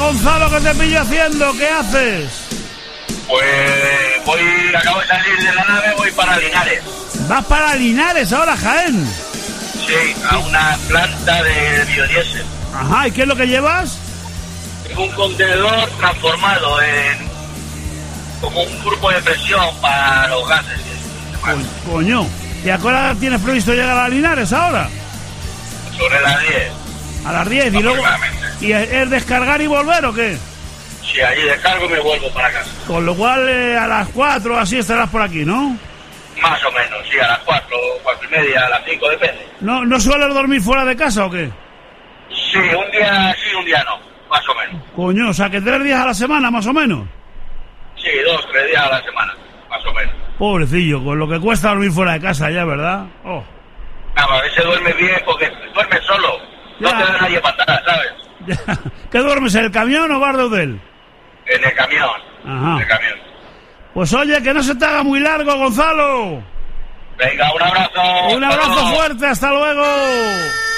Gonzalo, que te pillo haciendo? ¿Qué haces? Pues acabo de salir de la nave, voy para Linares. ¿Vas para Linares ahora, Jaén? Sí, a una planta de biodiesel. Ajá, ¿y qué es lo que llevas? Tengo un contenedor transformado en como un grupo de presión para los gases. Coño, ¿y a qué hora tienes previsto llegar a Linares ahora? Sobre las 10. A las 10 y luego... ¿Y es descargar y volver o qué? Sí, allí descargo y me vuelvo para casa. Con lo cual a las 4 así estarás por aquí, ¿no? Más o menos, sí, a las 4, 4 y media, a las 5, depende. ¿No sueles dormir fuera de casa o qué? Sí, un día sí, un día no, más o menos. Coño, o sea que 3 días a la semana, más o menos. Sí, 2, 3 días a la semana, más o menos. Pobrecillo, con lo que cuesta dormir fuera de casa ya, ¿verdad? Oh. Nada, a veces duerme bien porque duerme solo. No Ya. te da nadie patada, ¿sabes? ¿Qué duermes, en el camión o bar de hotel? En el camión. Ajá. En el camión. Pues oye, que no se te haga muy largo, Gonzalo. Venga, un abrazo. Un abrazo fuerte, hasta luego.